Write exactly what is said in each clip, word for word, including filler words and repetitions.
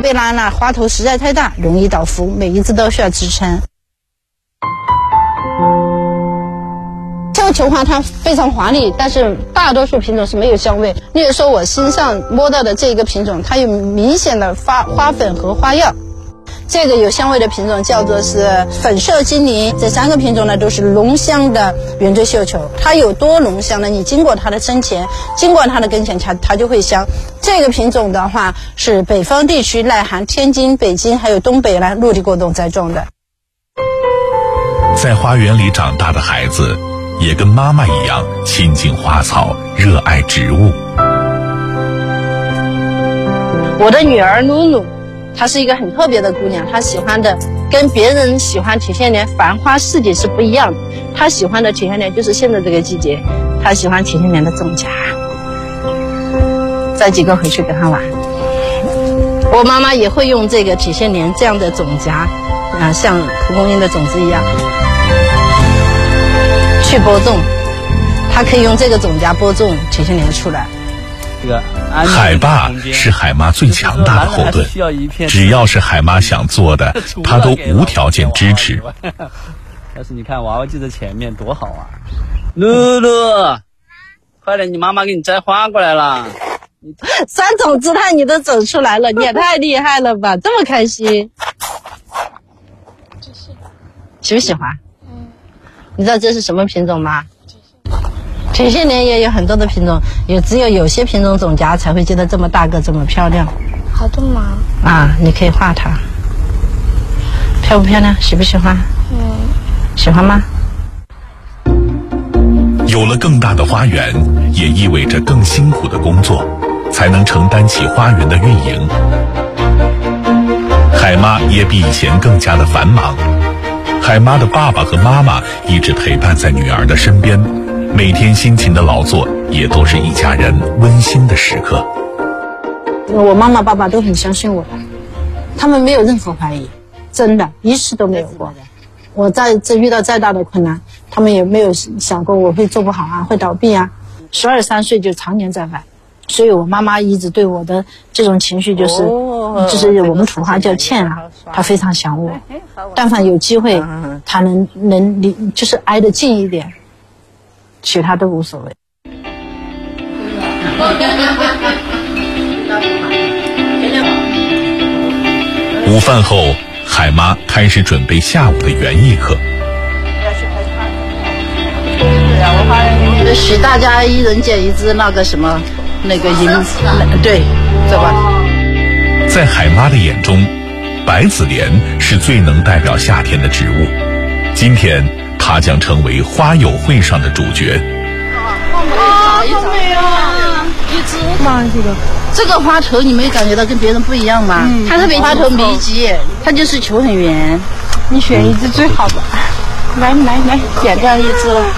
贝拉那花头实在太大，容易倒伏，每一只都需要支撑。绣球花它非常华丽，但是大多数品种是没有香味。例如说我身上摸到的这个品种，它有明显的花花粉和花药。这个有香味的品种叫做是粉色精灵，这三个品种呢都是浓香的圆锥绣球。它有多浓香呢？你经过它的身前，经过它的跟前，它它就会香。这个品种的话是北方地区耐寒天津、北京还有东北呢陆地过冬栽种的。 在花园里长大的孩子，也跟妈妈一样亲近花草，热爱植物。 我的女儿露露，她是一个很特别的姑娘，她喜欢的跟别人喜欢铁线莲繁花似锦是不一样的。她喜欢的铁线莲就是现在这个季节，她喜欢铁线莲的种荚。摘几个回去跟她玩。我妈妈也会用这个铁线莲这样的种荚，啊，像蒲公英的种子一样去播种，她可以用这个种荚播种铁线莲出来。 海爸是海妈最强大的后盾，只要是海妈想做的，她都无条件支持。 但是你看娃娃就在前面多好啊！露露，快点，你妈妈给你摘花过来了。 三种姿态你都走出来了，你也太厉害了吧！这么开心，喜不喜欢？嗯。你知道这是什么品种吗？铁线莲也有很多的品种，有只有有些品种种荚才会结得这么大个，这么漂亮。 好多毛啊！你可以画它，漂不漂亮？喜不喜欢？嗯。喜欢吗？ 有了更大的花园，也意味着更辛苦的工作，才能承担起花园的运营。海妈也比以前更加的繁忙。海妈的爸爸和妈妈一直陪伴在女儿的身边，每天辛勤的劳作也都是一家人温馨的时刻。 我妈妈爸爸都很相信我的，他们没有任何怀疑，真的一次都没有过。我在这遇到再大的困难，他们也没有想过我会做不好啊，会倒闭啊。十二三岁就常年在外，所以我妈妈一直对我的这种情绪就是、哦、就是我们土话叫欠啊，她非常想我，但凡有机会她能能离就是挨得近一点，其他都无所谓。 午饭后，海妈开始准备下午的园艺课。 许大家一人捡一只那个什么那个银，对，知道吧？ 在海妈的眼中，白子莲是最能代表夏天的植物。今天，它将成为花友会上的主角。 啊，好美啊！一只妈，这个这个花头，你没感觉到跟别人不一样吗？嗯、它特别花头密集，它就是球很圆。你选一只最好的，来来来，点掉一只了。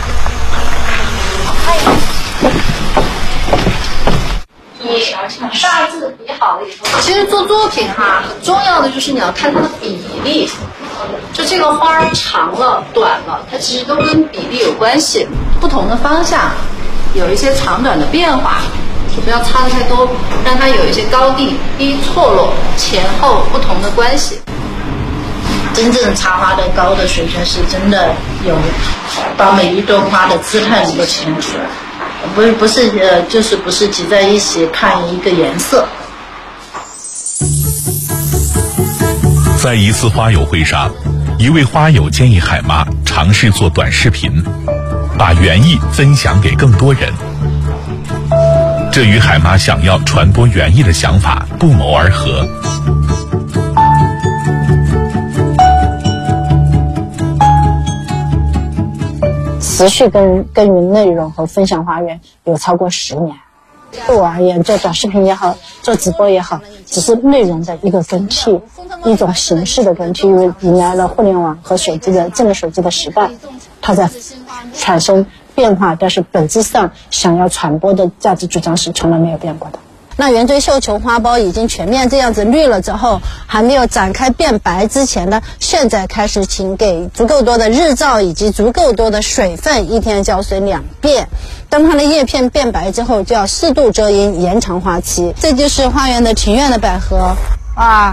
大致比好了以后，其实做作品哈，很重要的就是你要看它的比例。就这个花长了、短了，它其实都跟比例有关系。不同的方向有一些长短的变化，就不要差得太多，让它有一些高低低错落、前后不同的关系。真正插花的高的水平是真的有把每一朵花的姿态能够呈现出来。不是不是呃，就是不是挤在一起看一个颜色。 在一次花友会上，一位花友建议海妈尝试做短视频，把园艺分享给更多人。这与海妈想要传播园艺的想法不谋而合。 持续耕耕耘内容和分享花园有超过十年。对我而言，做短视频也好，做直播也好，只是内容的一个更替，一种形式的更替。因为迎来了互联网和手机的智能手机的时代，它在产生变化，但是本质上想要传播的价值主张是从来没有变过的。那圆锥绣球花苞已经全面这样子绿了之后，还没有展开变白之前呢，现在开始请给足够多的日照以及足够多的水分，一天浇水两遍。当它的叶片变白之后，就要适度遮阴，延长花期。这就是花园的庭院的百合啊。